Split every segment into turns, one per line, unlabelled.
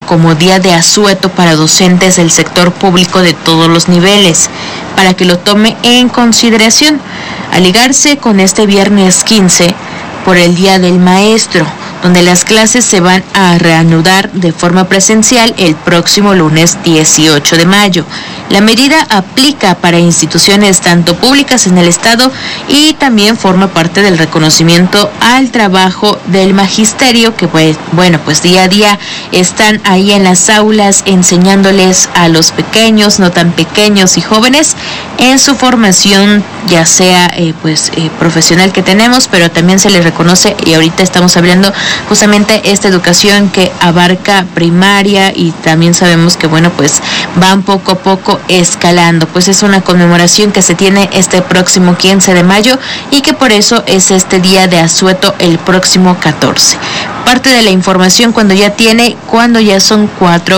como día de asueto para docentes del sector público de todos los niveles, para que lo tome en consideración, al ligarse con este viernes 15 por el Día del Maestro, donde las clases se van a reanudar de forma presencial el próximo lunes 18 de mayo. La medida aplica para instituciones tanto públicas en el Estado y también forma parte del reconocimiento al trabajo del magisterio que, pues día a día están ahí en las aulas enseñándoles a los pequeños, no tan pequeños y jóvenes en su formación, ya sea profesional que tenemos, pero también se les reconoce, y ahorita estamos hablando justamente esta educación que abarca primaria, y también sabemos que van poco a poco escalando. Pues es una conmemoración que se tiene este próximo 15 de mayo y que por eso es este día de asueto el próximo 14. Parte de la información cuando ya son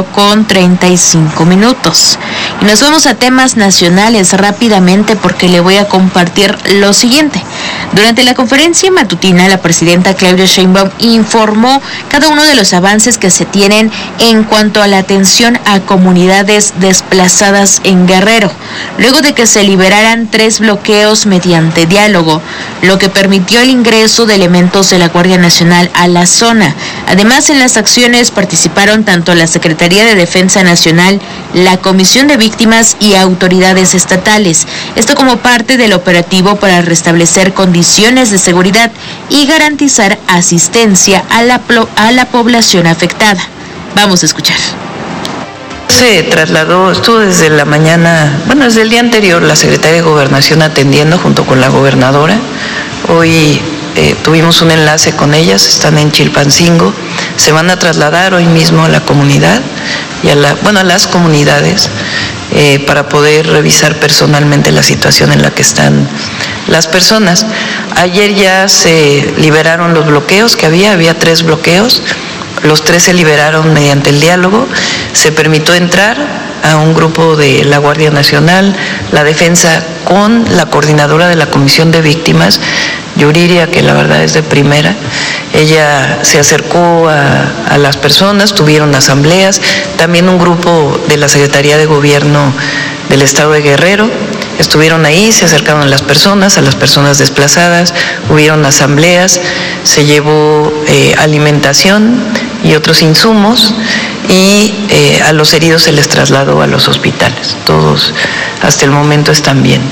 4:35. Y nos vamos a temas nacionales rápidamente porque le voy a compartir lo siguiente. Durante la conferencia matutina, la presidenta Claudia Sheinbaum informó cada uno de los avances que se tienen en cuanto a la atención a comunidades desplazadas en Guerrero, luego de que se liberaran 3 bloqueos mediante diálogo, lo que permitió el ingreso de elementos de la Guardia Nacional a la zona. Además, en las acciones participaron tanto la Secretaría de Defensa Nacional, la Comisión de Víctimas y autoridades estatales. Esto como parte del operativo para restablecer condiciones de seguridad y garantizar asistencia a la población afectada. Vamos a escuchar.
Se trasladó, estuvo desde la mañana, desde el día anterior, la Secretaría de Gobernación atendiendo junto con la gobernadora. Hoy tuvimos un enlace con ellas, están en Chilpancingo, se van a trasladar hoy mismo a la comunidad y a las comunidades para poder revisar personalmente la situación en la que están las personas. Ayer ya se liberaron los bloqueos que había 3 bloqueos. Los 3 se liberaron mediante el diálogo, se permitió entrar a un grupo de la Guardia Nacional, la Defensa, con la coordinadora de la Comisión de Víctimas, Yuriria, que la verdad es de primera. Ella se acercó a las personas, tuvieron asambleas, también un grupo de la Secretaría de Gobierno del Estado de Guerrero, estuvieron ahí, se acercaron a las personas desplazadas, hubieron asambleas, se llevó alimentación y otros insumos, y a los heridos se les trasladó a los hospitales. Todos hasta el momento están bien.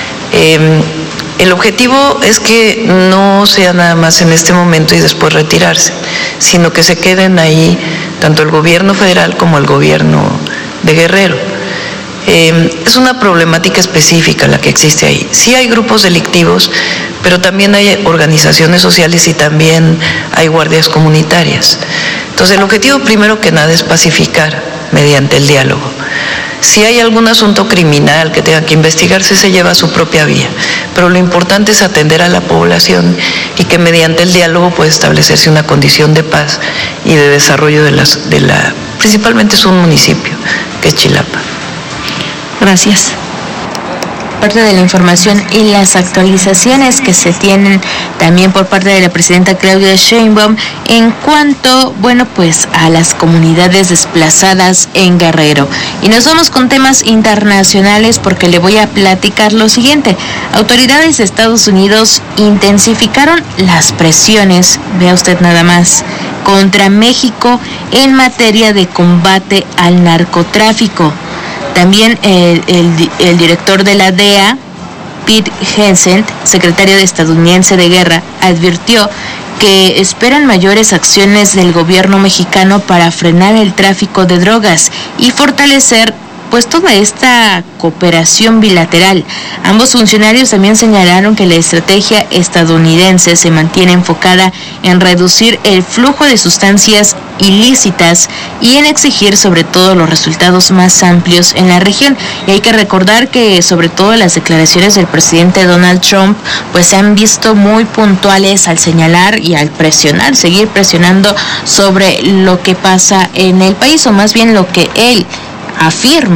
El objetivo es que no sea nada más en este momento y después retirarse, sino que se queden ahí tanto el gobierno federal como el gobierno de Guerrero. Es una problemática específica la que existe ahí. Sí hay grupos delictivos, pero también hay organizaciones sociales y también hay guardias comunitarias. Entonces el objetivo primero que nada es pacificar mediante el diálogo. Si hay algún asunto criminal que tenga que investigarse, se lleva a su propia vía, pero lo importante es atender a la población y que mediante el diálogo pueda establecerse una condición de paz y de desarrollo principalmente es un municipio, que es Chilapa.
Gracias. Parte de la información y las actualizaciones que se tienen también por parte de la presidenta Claudia Sheinbaum en cuanto, a las comunidades desplazadas en Guerrero. Y nos vamos con temas internacionales porque le voy a platicar lo siguiente. Autoridades de Estados Unidos intensificaron las presiones, vea usted nada más, contra México en materia de combate al narcotráfico. También el director de la DEA, Pete Hegseth, secretario estadounidense de Guerra, advirtió que esperan mayores acciones del gobierno mexicano para frenar el tráfico de drogas y fortalecer toda esta cooperación bilateral. Ambos funcionarios también señalaron que la estrategia estadounidense se mantiene enfocada en reducir el flujo de sustancias ilícitas y en exigir sobre todo los resultados más amplios en la región. Y hay que recordar que sobre todo las declaraciones del presidente Donald Trump se han visto muy puntuales al señalar y al seguir presionando sobre lo que pasa en el país, o más bien lo que él afirma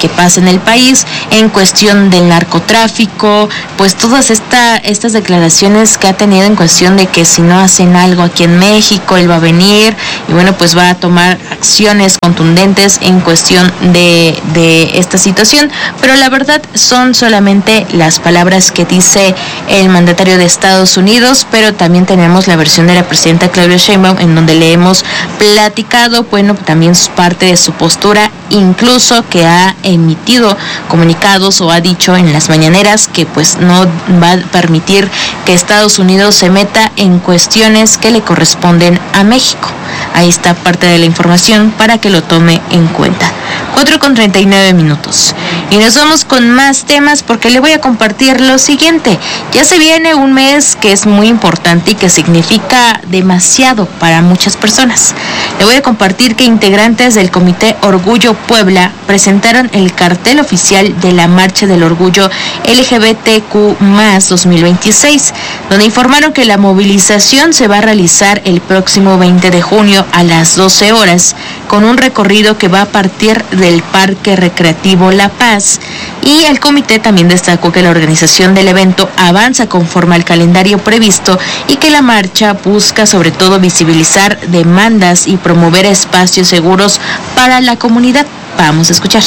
que pasa en el país en cuestión del narcotráfico, pues todas estas declaraciones que ha tenido en cuestión de que si no hacen algo aquí en México, él va a venir y bueno, pues va a tomar acciones contundentes en cuestión de esta situación, pero la verdad son solamente las palabras que dice el mandatario de Estados Unidos, pero también tenemos la versión de la presidenta Claudia Sheinbaum en donde le hemos platicado, bueno, también parte de su postura, incluso que ha emitido comunicados o ha dicho en las mañaneras que pues no va a permitir que Estados Unidos se meta en cuestiones que le corresponden a México. Ahí está parte de la información para que lo tome en cuenta. 4:39. Y nos vamos con más temas porque le voy a compartir lo siguiente. Ya se viene un mes que es muy importante y que significa demasiado para muchas personas. Le voy a compartir que integrantes del Comité Orgullo Puebla presentaron el cartel oficial de la Marcha del Orgullo LGBTQ+ 2026, donde informaron que la movilización se va a realizar el próximo 20 de junio a las 12 horas, con un recorrido que va a partir del Parque Recreativo La Paz. Y el comité también destacó que la organización del evento avanza conforme al calendario previsto y que la marcha busca sobre todo visibilizar demandas y promover espacios seguros para la comunidad. Vamos a escuchar.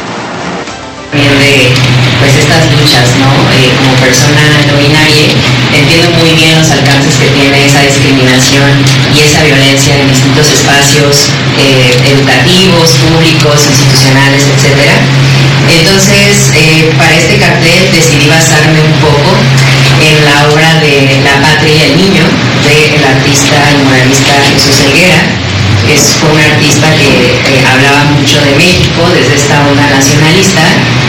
De pues estas luchas, ¿no? Como persona no binaria, entiendo muy bien los alcances que tiene esa discriminación y esa violencia en distintos espacios educativos, públicos, institucionales, etcétera. Entonces, para este cartel decidí basarme un poco en la obra de La Patria y el Niño, del artista y muralista Jesús Helguera. Fue un artista que hablaba mucho de México desde esta onda nacionalista.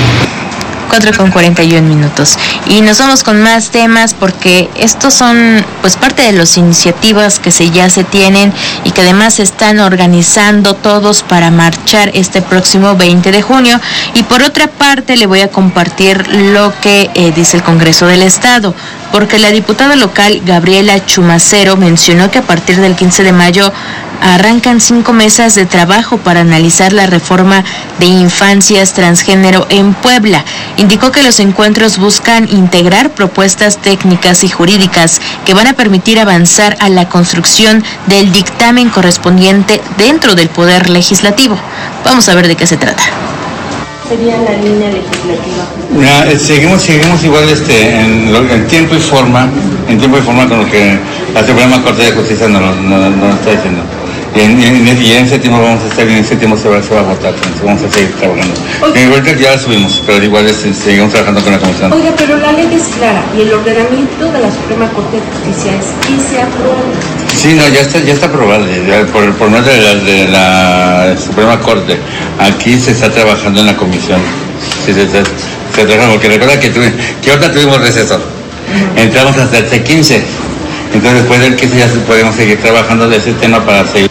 4:41. Y nos vamos con más temas porque estos son pues parte de las iniciativas que ya se tienen y que además se están organizando todos para marchar este próximo 20 de junio. Y por otra parte le voy a compartir lo que dice el Congreso del Estado, porque la diputada local Gabriela Chumacero mencionó que a partir del 15 de mayo arrancan 5 mesas de trabajo para analizar la reforma de infancias transgénero en Puebla. Indicó que los encuentros buscan integrar propuestas técnicas y jurídicas que van a permitir avanzar a la construcción del dictamen correspondiente dentro del Poder Legislativo. Vamos a ver de qué se trata.
¿Sería la línea legislativa?
Seguimos igual en tiempo y forma con lo que la Suprema Corte de Justicia nos está diciendo. Y en septiembre vamos a estar, en septiembre se va a votar, entonces vamos a seguir trabajando. Ahorita ya la subimos, pero igual seguimos trabajando con la Comisión.
Oiga, pero la ley es clara y el ordenamiento de la Suprema Corte de Justicia es y se aprueba.
Sí, no, ya está aprobado, por medio de la Suprema Corte. Aquí se está trabajando en la Comisión. Sí, se trabaja, porque recuerda que ahorita tuvimos receso. Entramos hasta el 15. Entonces después del 15 ya podemos seguir trabajando de ese tema para seguir.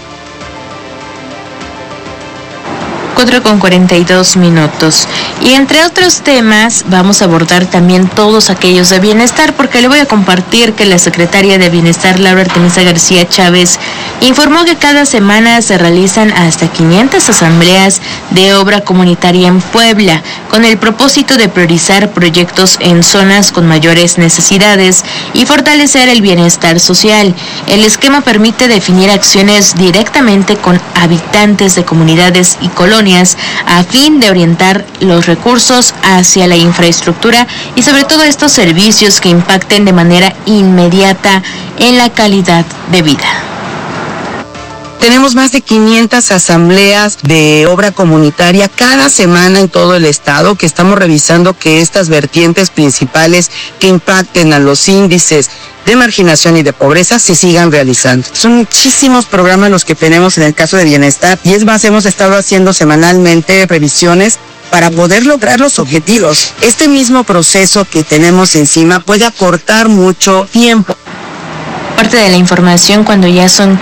4:42. Y entre otros temas vamos a abordar también todos aquellos de bienestar, porque le voy a compartir que la secretaria de Bienestar, Laura Artemisa García Chávez, informó que cada semana se realizan hasta 500 asambleas de obra comunitaria en Puebla, con el propósito de priorizar proyectos en zonas con mayores necesidades y fortalecer el bienestar social. El esquema permite definir acciones directamente con habitantes de comunidades y colonias a fin de orientar los recursos hacia la infraestructura y sobre todo estos servicios que impacten de manera inmediata en la calidad de vida.
Tenemos más de 500 asambleas de obra comunitaria cada semana en todo el estado, que estamos revisando que estas vertientes principales que impacten a los índices de marginación y de pobreza se sigan realizando. Son muchísimos programas los que tenemos en el caso de bienestar y es más, hemos estado haciendo semanalmente revisiones para poder lograr los objetivos. Este mismo proceso que tenemos encima puede acortar mucho tiempo.
Parte de la información cuando ya son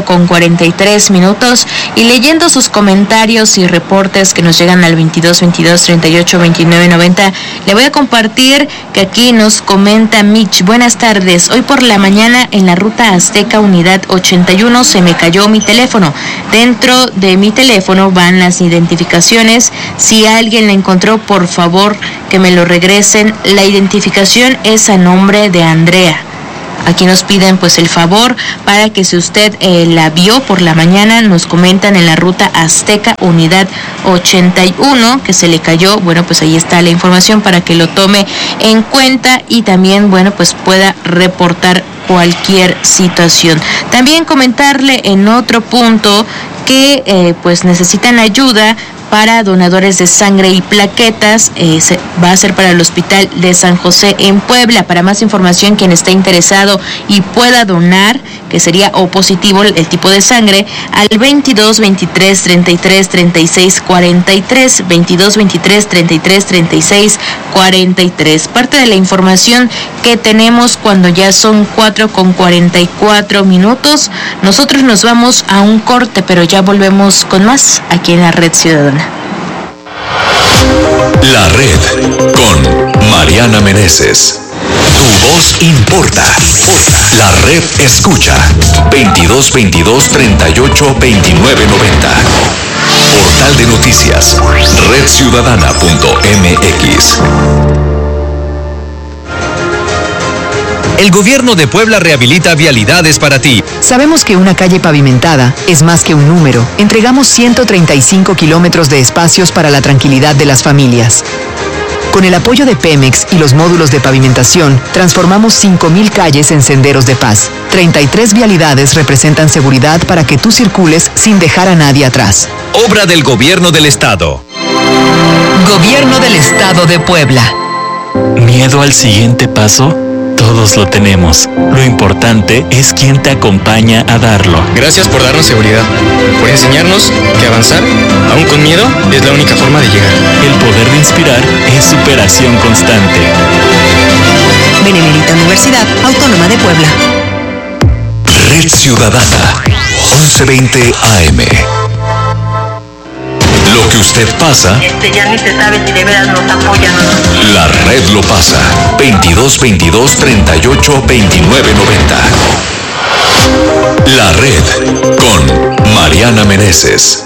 4:43 y leyendo sus comentarios y reportes que nos llegan al 22 22 38 29 90, le voy a compartir que aquí nos comenta Mitch. Buenas tardes. Hoy por la mañana en la ruta Azteca Unidad 81 se me cayó mi teléfono. Dentro de mi teléfono van las identificaciones. Si alguien la encontró, por favor que me lo regresen. La identificación es a nombre de Andrea. Aquí nos piden pues el favor para que si usted la vio por la mañana, nos comentan en la ruta Azteca Unidad 81 que se le cayó. Bueno, pues ahí está la información para que lo tome en cuenta y también, bueno, pues pueda reportar cualquier situación. También comentarle en otro punto que pues necesitan ayuda para donadores de sangre y plaquetas. Va a ser para el Hospital de San José en Puebla. Para más información, quien esté interesado y pueda donar, que sería O positivo el tipo de sangre, al 22 23 33 36 43, 22 23 33 36 43. Parte de la información que tenemos cuando ya son 4:44. Nosotros nos vamos a un corte, pero ya volvemos con más aquí en la Red Ciudadana.
La Red con Mariana Meneses. Tu voz importa. La Red escucha 22 22 38 29 90. Portal de noticias redciudadana.mx.
El gobierno de Puebla rehabilita vialidades para ti.
Sabemos que una calle pavimentada es más que un número. Entregamos 135 kilómetros de espacios para la tranquilidad de las familias. Con el apoyo de Pemex y los módulos de pavimentación, transformamos 5,000 calles en senderos de paz. 33 vialidades representan seguridad para que tú circules sin dejar a nadie atrás.
Obra del Gobierno del Estado.
Gobierno del Estado de Puebla.
¿Miedo al siguiente paso? Todos lo tenemos. Lo importante es quién te acompaña a darlo.
Gracias por darnos seguridad, por enseñarnos que avanzar, aún con miedo, es la única forma de llegar.
El poder de inspirar es superación constante.
Benemérita Universidad Autónoma de Puebla.
Red Ciudadana, 11:20 AM. Lo que usted pasa,
ya ni se sabe si de veras nos apoyan o no.
La Red lo pasa. 22 22 38 29 90. La Red con Mariana Meneses.